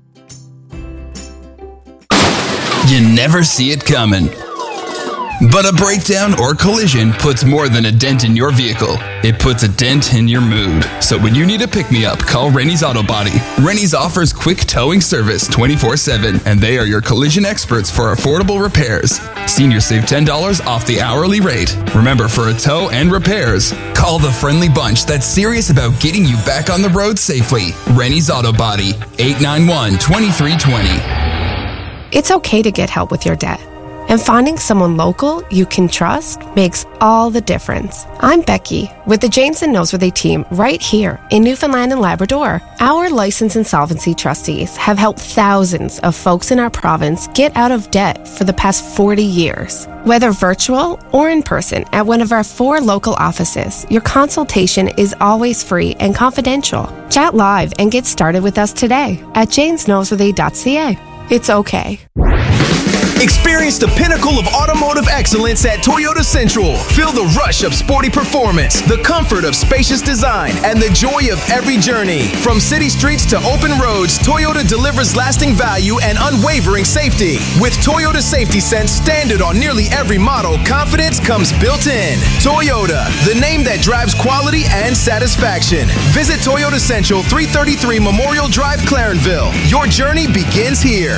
You never see it coming. But a breakdown or collision puts more than a dent in your vehicle. It puts a dent in your mood. So when you need a pick-me-up, call Rennie's Auto Body. Rennie's offers quick towing service twenty-four seven, and they are your collision experts for affordable repairs. Seniors save ten dollars off the hourly rate. Remember, for a tow and repairs, call the friendly bunch that's serious about getting you back on the road safely. Rennie's Auto Body, eight nine one, two three two zero. It's okay to get help with your debt. And finding someone local you can trust makes all the difference. I'm Becky with the James and Noseworthy team right here in Newfoundland and Labrador. Our licensed insolvency trustees have helped thousands of folks in our province get out of debt for the past forty years. Whether virtual or in person at one of our four local offices, your consultation is always free and confidential. Chat live and get started with us today at james noseworthy dot c a. It's okay. Experience the pinnacle of automotive excellence at Toyota Central. Feel the rush of sporty performance, the comfort of spacious design, and the joy of every journey. From city streets to open roads, Toyota delivers lasting value and unwavering safety. With Toyota Safety Sense standard on nearly every model, confidence comes built in. Toyota, the name that drives quality and satisfaction. Visit Toyota Central, three thirty-three Memorial Drive, Clarenville. Your journey begins here.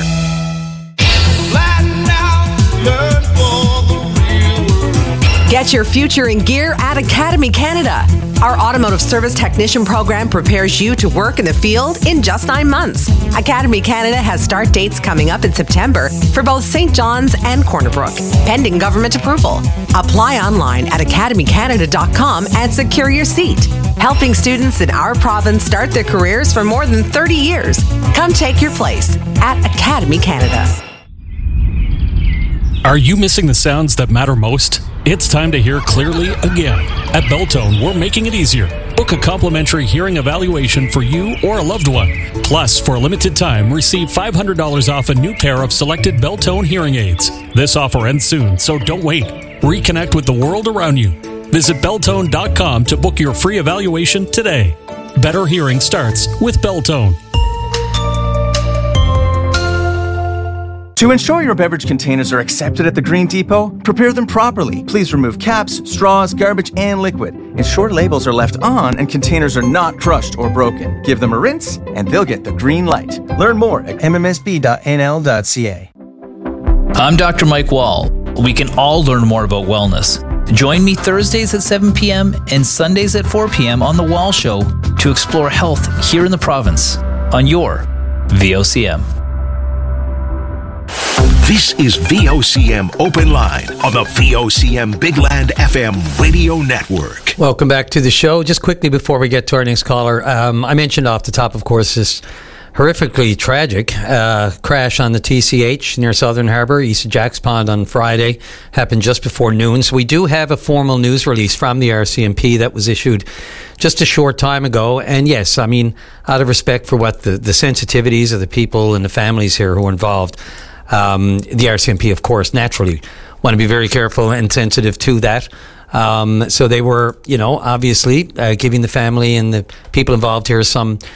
Get your future in gear at Academy Canada. Our automotive service technician program prepares you to work in the field in just nine months. Academy Canada has start dates coming up in September for both Saint John's and Corner Brook, pending government approval. Apply online at academy canada dot com and secure your seat. Helping students in our province start their careers for more than thirty years. Come take your place at Academy Canada. Are you missing the sounds that matter most? It's time to hear clearly again. At Beltone, we're making it easier. Book a complimentary hearing evaluation for you or a loved one. Plus, for a limited time, receive five hundred dollars off a new pair of selected Beltone hearing aids. This offer ends soon, so don't wait. Reconnect with the world around you. Visit Beltone dot com to book your free evaluation today. Better hearing starts with Beltone. To ensure your beverage containers are accepted at the Green Depot, prepare them properly. Please remove caps, straws, garbage, and liquid. Ensure labels are left on and containers are not crushed or broken. Give them a rinse and they'll get the green light. Learn more at m m s b dot n l dot c a. I'm Doctor Mike Wall. We can all learn more about wellness. Join me Thursdays at seven p.m. and Sundays at four p.m. on The Wall Show to explore health here in the province on your V O C M. This is V O C M Open Line on the V O C M Big Land F M radio network. Welcome back to the show. Just quickly before we get to our next caller, um, I mentioned off the top, of course, this horrifically tragic uh, crash on the T C H near Southern Harbour, east of Jacks Pond on Friday. Happened just before noon. So we do have a formal news release from the R C M P that was issued just a short time ago. And yes, I mean, out of respect for what the, the sensitivities of the people and the families here who are involved, Um, the R C M P, of course, naturally want to be very careful and sensitive to that. Um, so they were, you know, obviously uh, giving the family and the people involved here some